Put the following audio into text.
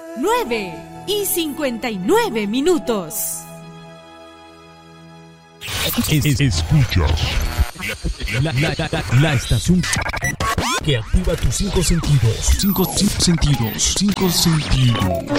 9:59. Escuchas la estación que activa tus cinco sentidos. Cinco sentidos.